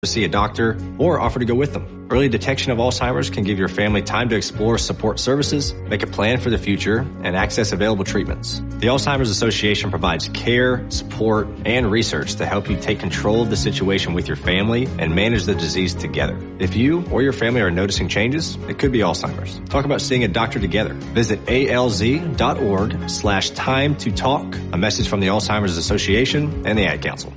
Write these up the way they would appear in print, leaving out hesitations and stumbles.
to see a doctor or offer to go with them. Early detection of Alzheimer's can give your family time to explore support services, make a plan for the future, and access available treatments. The Alzheimer's Association provides care, support, and research to help you take control of the situation with your family and manage the disease together. If you or your family are noticing changes, it could be Alzheimer's. Talk about seeing a doctor together. Visit alz.org/time to talk. A message from the Alzheimer's Association and the Ad Council.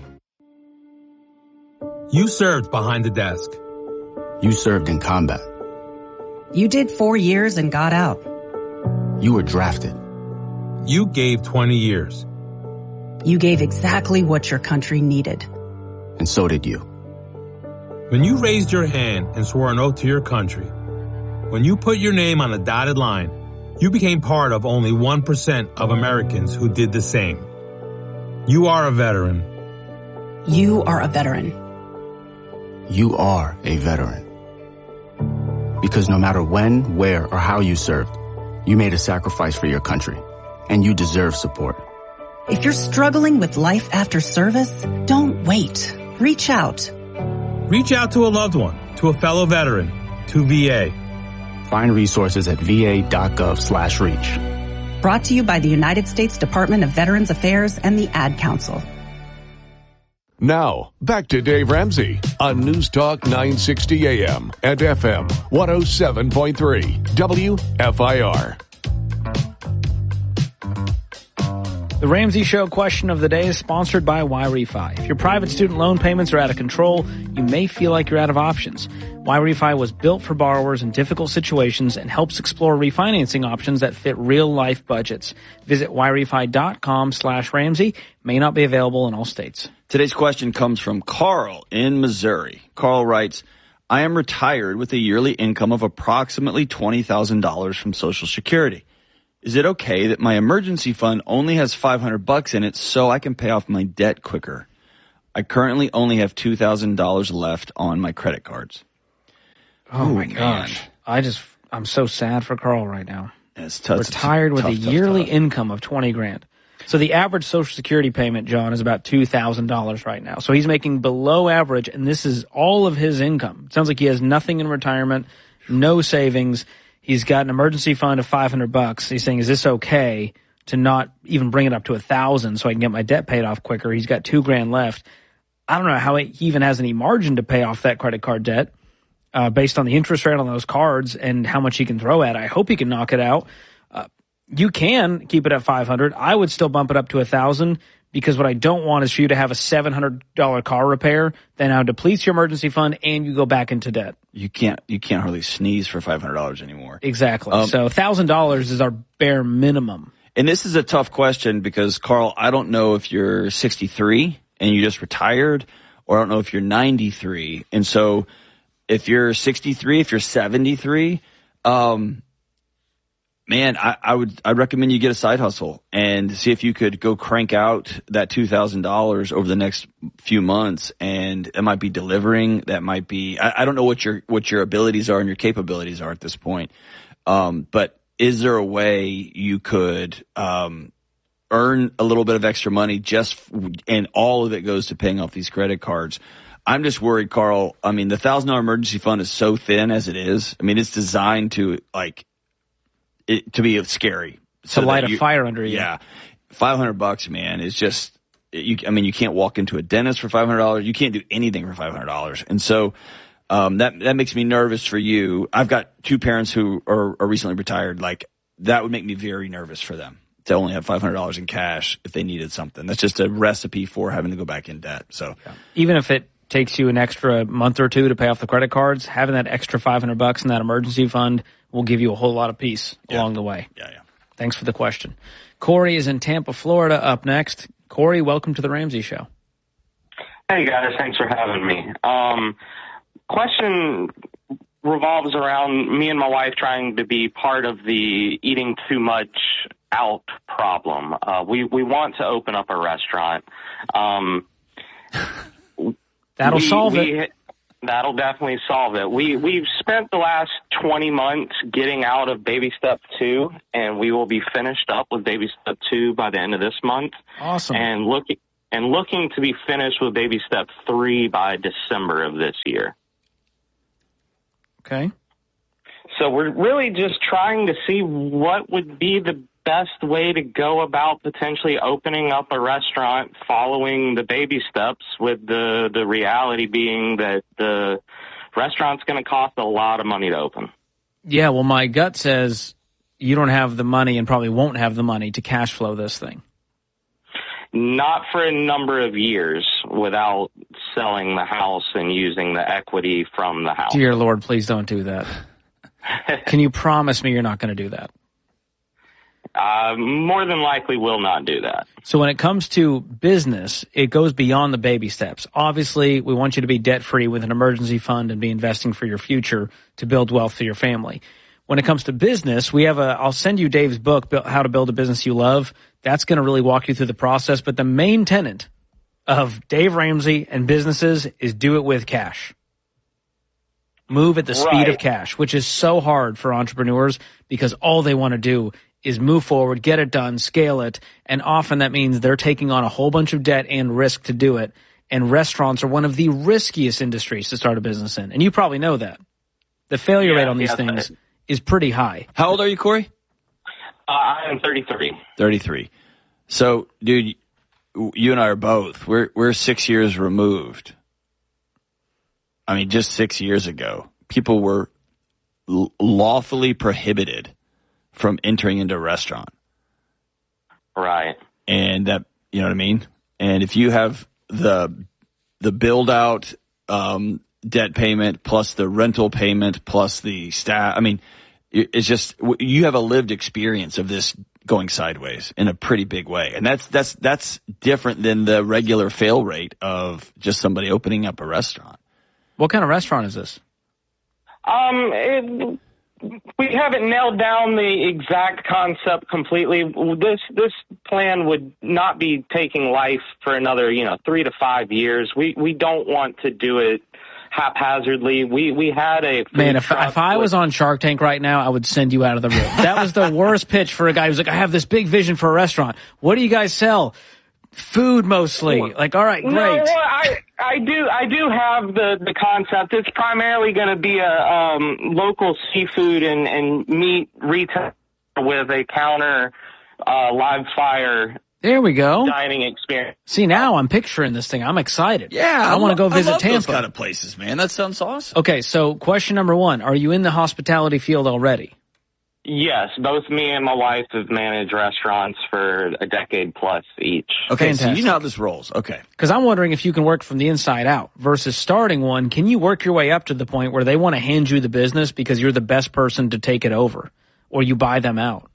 You served behind the desk. You served in combat. You did 4 years and got out. You were drafted. You gave 20 years. You gave exactly what your country needed. And so did you. When you raised your hand and swore an oath to your country, when you put your name on a dotted line, you became part of only 1% of Americans who did the same. You are a veteran. You are a veteran. You are a veteran. Because no matter when, where, or how you served, you made a sacrifice for your country, and you deserve support. If you're struggling with life after service, don't wait. Reach out. Reach out to a loved one, to a fellow veteran, to VA. Find resources at va.gov/reach. Brought to you by the United States Department of Veterans Affairs and the Ad Council. Now, back to Dave Ramsey on News Talk 960 AM and FM 107.3 WFIR. The Ramsey Show question of the day is sponsored by YRefi. If your private student loan payments are out of control, you may feel like you're out of options. YRefi was built for borrowers in difficult situations and helps explore refinancing options that fit real-life budgets. Visit yrefi.com/Ramsey. May not be available in all states. Today's question comes from Carl in Missouri. Carl writes, I am retired with a yearly income of approximately $20,000 from Social Security. Is it okay that my emergency fund only has $500 in it so I can pay off my debt quicker? I currently only have $2,000 left on my credit cards. Oh my gosh. I'm so sad for Carl right now. It's tough. Retired with a yearly income of $20,000. So the average Social Security payment, John, is about $2,000 right now. So he's making below average, and this is all of his income. It sounds like he has nothing in retirement, no savings. He's got an emergency fund of $500. He's saying, is this okay to not even bring it up to $1,000 so I can get my debt paid off quicker? He's got $2,000 left. I don't know how he even has any margin to pay off that credit card debt based on the interest rate on those cards and how much he can throw at it. I hope he can knock it out. You can keep it at $500. I would still bump it up to $1,000 because what I don't want is for you to have a $700 car repair that now depletes your emergency fund and you go back into debt. You can't hardly sneeze for $500 anymore. Exactly. So $1,000 is our bare minimum. And this is a tough question because, Carl, I don't know if you're 63 and you just retired, or I don't know if you're 93. And so if you're 63, if you're 73, man, I'd recommend you get a side hustle and see if you could go crank out that $2,000 over the next few months. And it might be delivering. That might be, I don't know what your abilities are and your capabilities are at this point. But is there a way you could, earn a little bit of extra money and all of it goes to paying off these credit cards? I'm just worried, Carl. I mean, the $1,000 emergency fund is so thin as it is. I mean, it's designed to to be scary. To light a fire under you. Yeah. $500, man, is just, you can't walk into a dentist for $500. You can't do anything for $500. And so, that makes me nervous for you. I've got two parents who are recently retired. Like, that would make me very nervous for them to only have $500 in cash if they needed something. That's just a recipe for having to go back in debt. So even if it takes you an extra month or two to pay off the credit cards, having that extra $500 in that emergency fund will give you a whole lot of peace along the way. Yeah. Thanks for the question. Corey is in Tampa, Florida, up next. Corey, welcome to the Ramsey Show. Hey, guys. Thanks for having me. Question revolves around me and my wife trying to be part of the eating too much out problem. We want to open up a restaurant. That'll solve it. That'll definitely solve it. We've spent the last 20 months getting out of baby step 2, and we will be finished up with baby step 2 by the end of this month. Awesome. And and looking to be finished with baby step 3 by December of this year. Okay. So we're really just trying to see what would be the best way to go about potentially opening up a restaurant following the baby steps, with the reality being that the restaurant's going to cost a lot of money to open. Yeah, well, my gut says you don't have the money and probably won't have the money to cash flow this thing. Not for a number of years without selling the house and using the equity from the house. Dear Lord, please don't do that. Can you promise me you're not going to do that? More than likely will not do that. So when it comes to business, it goes beyond the baby steps. Obviously, we want you to be debt-free with an emergency fund and be investing for your future to build wealth for your family. When it comes to business, I'll send you Dave's book, How to Build a Business You Love. That's going to really walk you through the process. But the main tenet of Dave Ramsey and businesses is do it with cash. Move at the speed of cash, which is so hard for entrepreneurs because all they want to do is move forward, get it done, scale it, and often that means they're taking on a whole bunch of debt and risk to do it. And restaurants are one of the riskiest industries to start a business in. And you probably know that. The failure rate on these things is pretty high. How old are you, Corey? I am 33. 33. So, dude, you and I are both. We're 6 years removed. I mean, just 6 years ago, people were lawfully prohibited from entering into a restaurant. Right. And that, you know what I mean? And if you have the build out debt payment plus the rental payment plus the staff, I mean, it's just, you have a lived experience of this going sideways in a pretty big way. And that's different than the regular fail rate of just somebody opening up a restaurant. What kind of restaurant is this? We haven't nailed down the exact concept completely. This plan would not be taking life for another, 3 to 5 years. We don't want to do it haphazardly. We had a man. If I was on Shark Tank right now, I would send you out of the room. That was the worst pitch for a guy who's like, I have this big vision for a restaurant. What do you guys sell? Food mostly. Like, all right, great. No, well, I do have the concept. It's primarily going to be a local seafood and meat retail with a counter live fire. There we go. Dining experience. See, now I'm picturing this thing. I'm excited. Yeah, I want to go visit Tampa. Those kind of places, man. That sounds awesome. Okay, so question number 1: are you in the hospitality field already? Yes, both me and my wife have managed restaurants for a decade plus each. Okay, Fantastic. so you know how this rolls. Okay. Because I'm wondering if you can work from the inside out versus starting one. Can you work your way up to the point where they want to hand you the business because you're the best person to take it over, or you buy them out?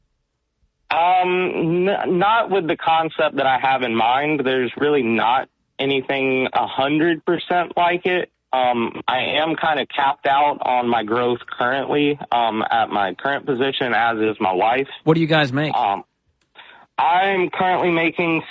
Not with the concept that I have in mind. There's really not anything 100% like it. I am kind of capped out on my growth currently at my current position, as is my wife. What do you guys make? I'm currently making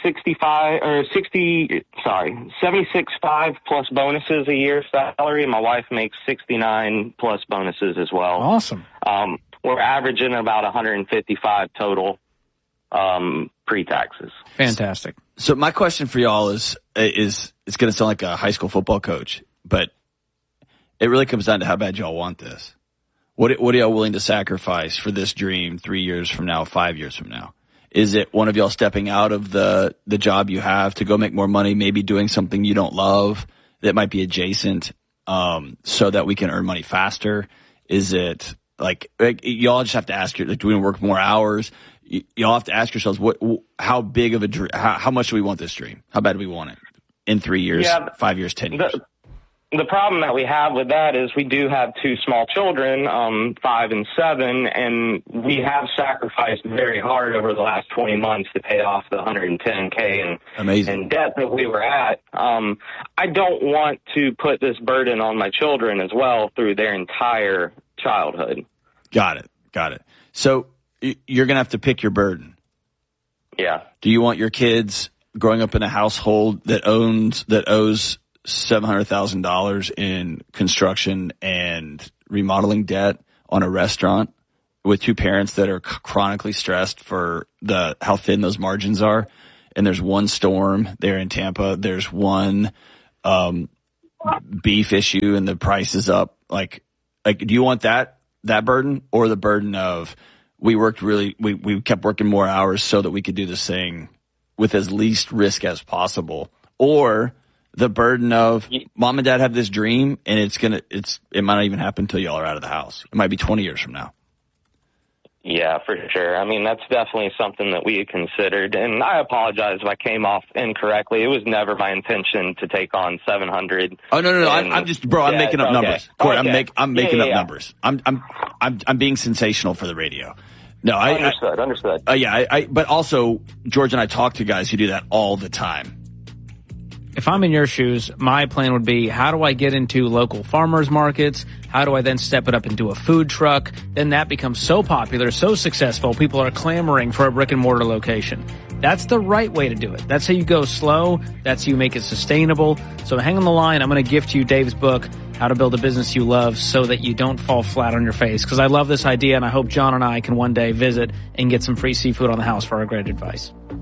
76.5 plus bonuses a year salary, and my wife makes 69 plus bonuses as well. Awesome. We're averaging about 155 total pre-taxes. Fantastic. So my question for y'all is it's going to sound like a high school football coach, but it really comes down to how bad y'all want this. What are y'all willing to sacrifice for this dream 3 years from now, 5 years from now? Is it one of y'all stepping out of the job you have to go make more money, maybe doing something you don't love that might be adjacent, so that we can earn money faster? Is it like y'all just have to ask, like, do we work more hours? Y'all have to ask yourselves, how big of a dream, how much do we want this dream? How bad do we want it in 3 years, 5 years, 10 years? The problem that we have with that is we do have two small children, 5 and 7, and we have sacrificed very hard over the last 20 months to pay off the $110K and debt that we were at. I don't want to put this burden on my children as well through their entire childhood. Got it. So you're going to have to pick your burden. Yeah. Do you want your kids growing up in a household that owes $700,000 in construction and remodeling debt on a restaurant with two parents that are chronically stressed for how thin those margins are? and there's one storm there in Tampa, there's one beef issue and the price is up, like do you want that burden, or the burden of we kept working more hours so that we could do this thing with as least risk as possible, or the burden of mom and dad have this dream and it might not even happen until y'all are out of the house. It might be 20 years from now. Yeah, for sure. I mean, that's definitely something that we had considered, and I apologize if I came off incorrectly. It was never my intention to take on 700. Oh no! I'm just, bro. I'm making up numbers. Corey, I'm making up numbers. I'm being sensational for the radio. No, understood. But also, George and I talk to guys who do that all the time. If I'm in your shoes, my plan would be, how do I get into local farmers markets? How do I then step it up into a food truck? Then that becomes so popular, so successful, people are clamoring for a brick and mortar location. That's the right way to do it. That's how you go slow. That's how you make it sustainable. So hang on the line. I'm going to gift you Dave's book, How to Build a Business You Love, so that you don't fall flat on your face. Because I love this idea, and I hope John and I can one day visit and get some free seafood on the house for our great advice.